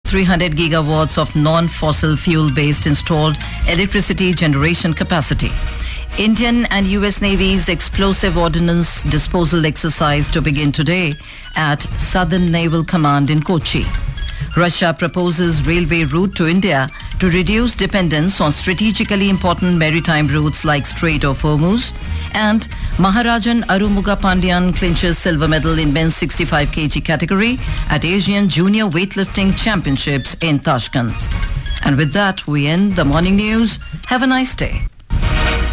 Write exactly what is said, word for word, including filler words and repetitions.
three hundred gigawatts of non-fossil fuel-based installed electricity generation capacity. Indian and U S Navy's explosive ordnance disposal exercise to begin today at Southern Naval Command in Kochi. Russia proposes railway route to India to reduce dependence on strategically important maritime routes like Strait of Hormuz. And Maharajan Arumuga Pandyan clinches silver medal in men's sixty-five kilogram category at Asian Junior Weightlifting Championships in Tashkent. And with that, we end the morning news. Have a nice day.